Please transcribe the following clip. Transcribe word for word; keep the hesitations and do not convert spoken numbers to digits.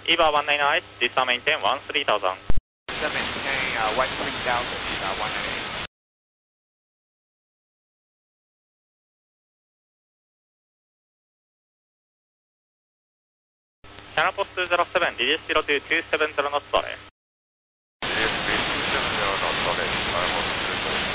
E V A one nine eight, descend maintain one three thousand. Descend maintain uh, one three thousand, E V A one nine eight. Channel post two zero seven, release zero two two seven zero knots, sorry.